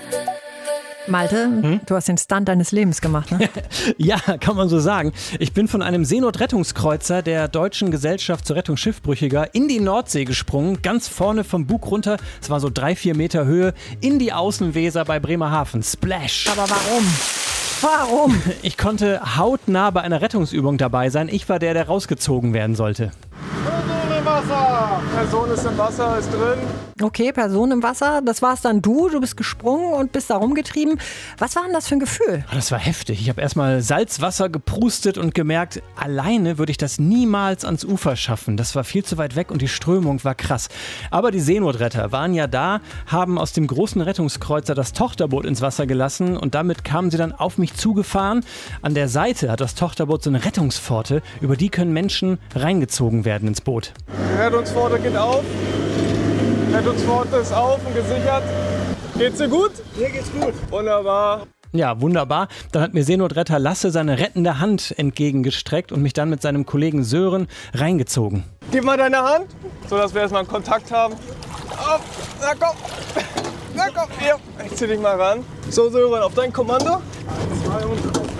Malte, du hast den Stunt deines Lebens gemacht, ne? Ja, kann man so sagen. Ich bin von einem Seenotrettungskreuzer der Deutschen Gesellschaft zur Rettung Schiffbrüchiger in die Nordsee gesprungen, ganz vorne vom Bug runter, es war so 3-4 Meter Höhe, in die Außenweser bei Bremerhaven. Splash! Aber warum? Warum? Ich konnte hautnah bei einer Rettungsübung dabei sein. Ich war der rausgezogen werden sollte. Person im Wasser! Person ist im Wasser, ist drin. Okay, Person im Wasser, das war's dann du. Du bist gesprungen und bist da rumgetrieben. Was war denn das für ein Gefühl? Das war heftig. Ich habe erstmal Salzwasser geprustet und gemerkt, alleine würde ich das niemals ans Ufer schaffen. Das war viel zu weit weg und die Strömung war krass. Aber die Seenotretter waren ja da, haben aus dem großen Rettungskreuzer das Tochterboot ins Wasser gelassen und damit kamen sie dann auf mich zugefahren. An der Seite hat das Tochterboot so eine Rettungspforte, über die können Menschen reingezogen werden ins Boot. Die Rettungspforte geht auf. Die Rettungspforte ist auf und gesichert. Geht's dir gut? Mir geht's gut. Wunderbar. Ja, wunderbar. Dann hat mir Seenotretter Lasse seine rettende Hand entgegengestreckt und mich dann mit seinem Kollegen Sören reingezogen. Gib mal deine Hand, sodass wir erstmal einen Kontakt haben. Auf, na komm. Na komm, hier. Ich zieh dich mal ran. So, Sören, auf dein Kommando. 1, 2 und 3.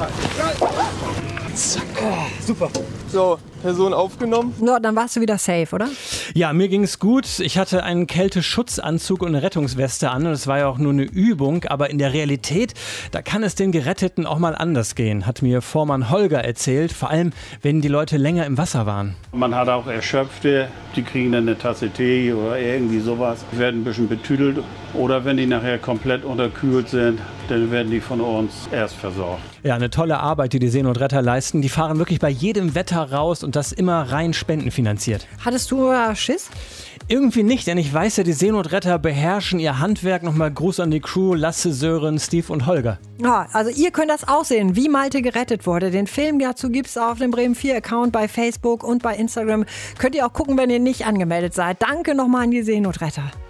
Zack. Super. So, Person aufgenommen. No, dann warst du wieder safe, oder? Ja, mir ging es gut. Ich hatte einen Kälteschutzanzug und eine Rettungsweste an und es war ja auch nur eine Übung, aber in der Realität, da kann es den Geretteten auch mal anders gehen, hat mir Vormann Holger erzählt, vor allem, wenn die Leute länger im Wasser waren. Man hat auch Erschöpfte, die kriegen dann eine Tasse Tee oder irgendwie sowas, werden ein bisschen betüdelt oder wenn die nachher komplett unterkühlt sind, dann werden die von uns erst versorgt. Ja, eine tolle Arbeit, die Seenotretter leisten. Die fahren wirklich bei jedem Wetter raus und das immer rein spendenfinanziert. Hattest du Schiss? Irgendwie nicht, denn ich weiß ja, die Seenotretter beherrschen ihr Handwerk. Nochmal Gruß an die Crew, Lasse, Sören, Steve und Holger. Ja, also ihr könnt das auch sehen, wie Malte gerettet wurde. Den Film dazu gibt es auf dem Bremen 4 Account bei Facebook und bei Instagram. Könnt ihr auch gucken, wenn ihr nicht angemeldet seid. Danke nochmal an die Seenotretter.